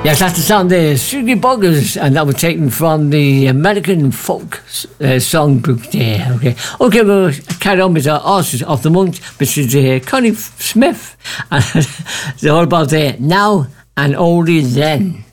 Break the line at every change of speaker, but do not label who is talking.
Yes, that's the sound there, Sugie Buggers, and that was taken from the American folk songbook there. Okay, we'll carry on with our artist of the month, Mrs. Connie Smith, and it's all about Now and Only Then.